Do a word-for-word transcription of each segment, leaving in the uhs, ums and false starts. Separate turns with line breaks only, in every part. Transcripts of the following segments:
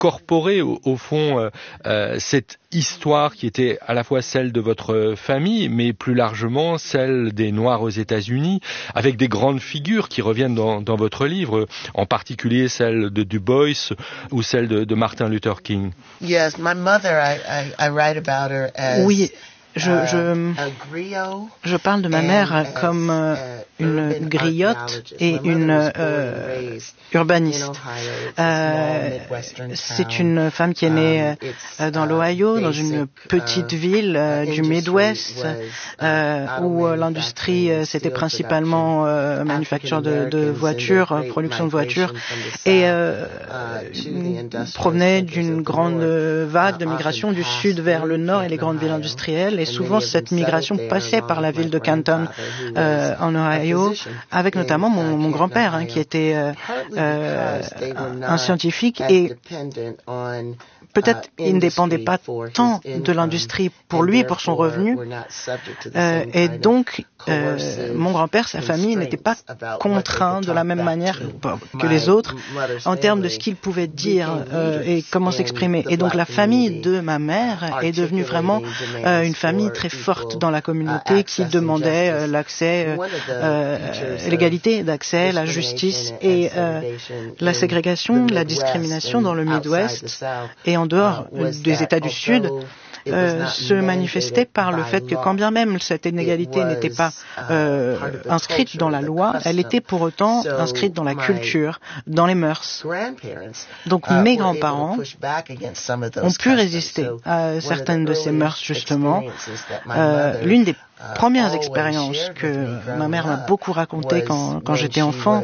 incorporé au, au fond euh, euh, cette histoire qui était à la fois celle de votre famille, mais plus largement celle des Noirs aux États-Unis, avec des grandes figures qui reviennent dans, dans votre livre, en particulier celle de Du Bois ou celle de, de Martin Luther King.
Yes, my mother, I, I, I write about her as
Oui, je, je, je parle de ma mère comme euh, une griotte et une euh, urbaniste. Euh, c'est une femme qui est née euh, dans l'Ohio, dans une petite ville euh, du Midwest, euh, où euh, l'industrie euh, c'était principalement euh, manufacture de, de voitures, euh, production de voitures, et euh, provenait d'une grande vague de migration du sud vers le nord et les grandes villes industrielles. Et souvent cette migration passait par la ville de Canton euh, en Ohio, avec notamment mon, mon grand-père hein, qui était euh, euh, un scientifique, et peut-être il ne dépendait pas tant de l'industrie pour lui, pour son revenu, euh, et donc euh, mon grand-père, sa famille n'était pas contraint de la même manière que les autres en termes de ce qu'il pouvait dire euh, et comment s'exprimer. Et donc la famille de ma mère est devenue vraiment euh, une famille très forte dans la communauté qui demandait euh, l'accès, euh, euh, l'égalité d'accès, la justice et euh, la ségrégation, la discrimination dans le Midwest et en dehors des États du Sud euh, se manifestait par le fait que quand bien même cette inégalité n'était pas euh, inscrite dans la loi, elle était pour autant inscrite dans la culture, dans les mœurs. Donc mes grands-parents ont pu résister à certaines de ces mœurs justement. Euh, l'une des premières expériences que ma mère m'a beaucoup racontées quand, quand j'étais enfant,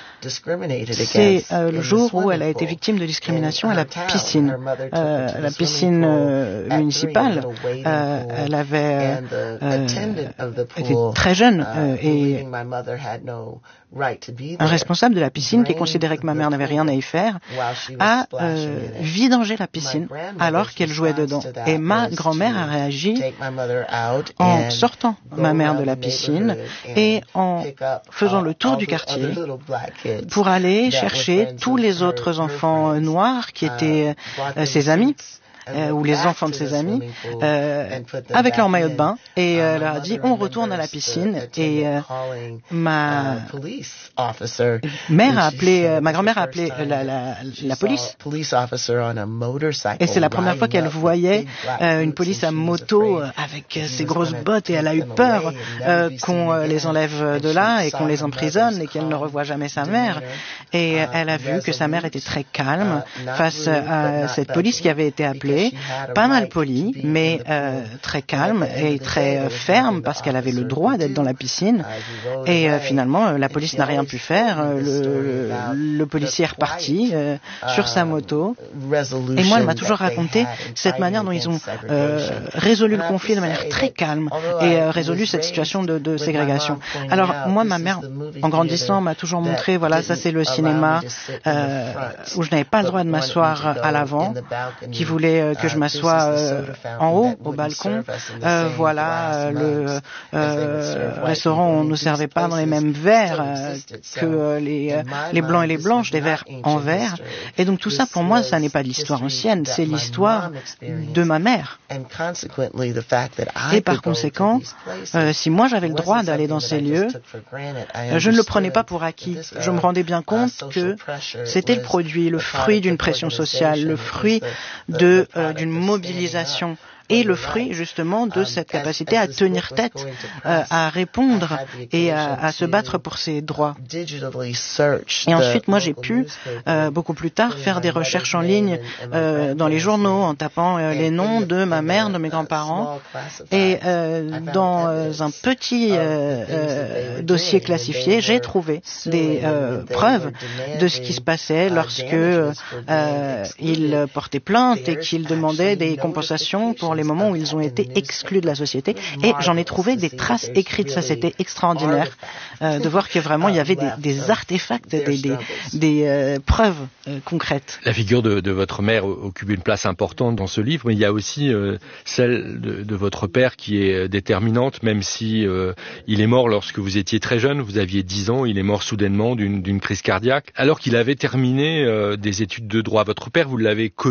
c'est euh, le jour où elle a été victime de discrimination à la piscine, euh, la piscine euh, municipale. Euh, elle avait euh, été très jeune euh, et un responsable de la piscine, qui considérait que ma mère n'avait rien à y faire, a euh, vidangé la piscine alors qu'elle jouait dedans. Et ma grand-mère a réagi en sortant ma mère de la piscine et en faisant le tour du quartier pour aller chercher tous les autres enfants noirs qui étaient euh, ses amis. Euh, ou les enfants de ses amis, euh, avec leur maillot de bain, et euh, leur a dit on retourne à la piscine. Et euh, ma mère a appelé, euh, ma grand-mère a appelé la, la, la police. Et c'est la première fois qu'elle voyait euh, une police à moto euh, avec euh, ses grosses bottes, et elle a eu peur euh, qu'on euh, les enlève de là et qu'on les emprisonne et qu'elle ne revoie jamais sa mère. Et euh, elle a vu que sa mère était très calme face à cette police qui avait été appelée. Pas mal polie, mais euh, très calme et très euh, ferme, parce qu'elle avait le droit d'être dans la piscine. Et euh, finalement, euh, la police n'a rien pu faire. Euh, le, le, le policier est reparti euh, sur sa moto. Et moi, elle m'a toujours raconté cette manière dont ils ont euh, résolu le conflit de manière très calme et euh, résolu cette situation de, de ségrégation. Alors moi, ma mère, en grandissant, m'a toujours montré, voilà, ça c'est le cinéma euh, où je n'avais pas le droit de m'asseoir à l'avant, qui voulait que je m'assoie euh, en haut, au balcon. Euh, voilà, euh, le euh, restaurant, on ne servait pas dans les mêmes verres euh, que euh, les, euh, les blancs et les blanches, des verres en verre. Et donc tout ça, pour moi, ça n'est pas l'histoire ancienne, c'est l'histoire de ma mère. Et par conséquent, euh, si moi j'avais le droit d'aller dans ces lieux, euh, je ne le prenais pas pour acquis. Je me rendais bien compte que c'était le produit, le fruit d'une pression sociale, le fruit de Euh, d'une mobilisation et le fruit justement de cette capacité à tenir tête, euh, à répondre et à, à se battre pour ses droits. Et ensuite, moi, j'ai pu, euh, beaucoup plus tard, faire des recherches en ligne euh, dans les journaux en tapant euh, les noms de ma mère, de mes grands-parents. Et euh, dans euh, un petit euh, euh, dossier classifié, j'ai trouvé des euh, preuves de ce qui se passait lorsque euh, ils portaient plainte et qu'ils demandaient des compensations pour les moments où ils ont été exclus de la société. Et j'en ai trouvé des traces écrites. Ça, c'était extraordinaire euh, de voir que vraiment il y avait des, des artefacts, des, des, des euh, preuves euh, concrètes.
La figure de, de votre mère occupe une place importante dans ce livre, mais il y a aussi euh, celle de, de votre père qui est déterminante, même si euh, il est mort lorsque vous étiez très jeune, vous aviez dix ans, il est mort soudainement d'une, d'une crise cardiaque, alors qu'il avait terminé euh, des études de droit. Votre père, vous l'avez connu